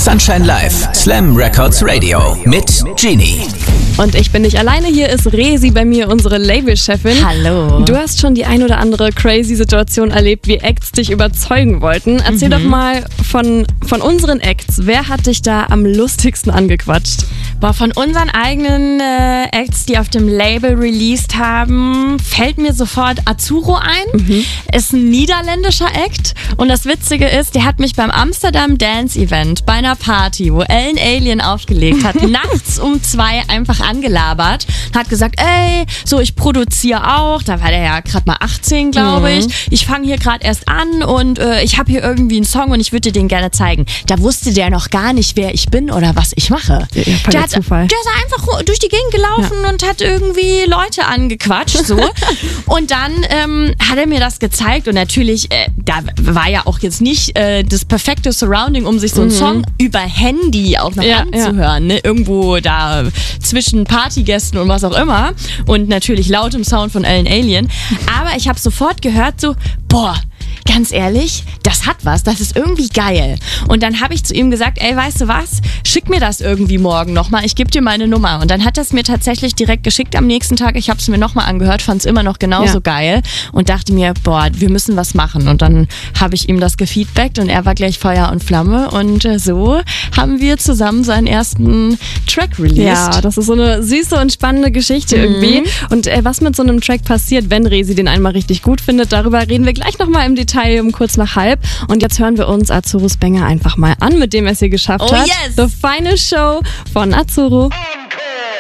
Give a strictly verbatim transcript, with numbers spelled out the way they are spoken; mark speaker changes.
Speaker 1: Sunshine Live, Slam Records Radio mit Genie.
Speaker 2: Und ich bin nicht alleine, hier ist Resi bei mir, unsere Labelchefin.
Speaker 3: Hallo.
Speaker 2: Du hast schon die ein oder andere crazy Situation erlebt, wie Acts dich überzeugen wollten. Erzähl mhm. doch mal von, von unseren Acts. Wer hat dich da am lustigsten angequatscht?
Speaker 3: Boah, von unseren eigenen äh, Acts, die auf dem Label released haben, fällt mir sofort Azuro ein. Mhm. Ist ein niederländischer Act. Und das Witzige ist, der hat mich beim Amsterdam Dance Event bei einer Party, wo Ellen Alien aufgelegt hat, nachts um zwei einfach angelabert. Hat gesagt, ey, so ich produziere auch. Da war der ja gerade mal achtzehn, glaube mhm. ich. Ich fange hier gerade erst an und äh, ich habe hier irgendwie einen Song und ich würde dir den gerne zeigen. Da wusste der noch gar nicht, wer ich bin oder was ich mache.
Speaker 2: Ja,
Speaker 3: der, hat, der ist einfach durch die Gegend gelaufen ja. und hat irgendwie Leute angequatscht. So. Und dann ähm, hat er mir das gezeigt und natürlich, äh, da war ja auch jetzt nicht äh, das perfekte Surrounding, um sich so einen mhm. Song über Handy auch noch
Speaker 2: ja,
Speaker 3: anzuhören. Ja. Ne? Irgendwo da zwischen Partygästen und was auch immer. Und natürlich lautem Sound von Ellen Alien. Aber ich habe sofort gehört so, boah, ganz ehrlich, das hat was, das ist irgendwie geil. Und dann habe ich zu ihm gesagt, ey, weißt du was, schick mir das irgendwie morgen nochmal, ich gebe dir meine Nummer. Und dann hat er es mir tatsächlich direkt geschickt am nächsten Tag. Ich habe es mir nochmal angehört, fand es immer noch genauso ja. geil und dachte mir, boah, wir müssen was machen. Und dann habe ich ihm das gefeedbackt und er war gleich Feuer und Flamme. Und äh, so haben wir zusammen seinen ersten Track released.
Speaker 2: Ja, das ist so eine süße und spannende Geschichte mhm. irgendwie. Und äh, was mit so einem Track passiert, wenn Resi den einmal richtig gut findet, darüber reden wir gleich nochmal im Detail um kurz nach halb. Und jetzt hören wir uns Azuros Banger einfach mal an, mit dem er es hier geschafft
Speaker 3: oh,
Speaker 2: hat.
Speaker 3: Yes.
Speaker 2: The Final Show von Azuro.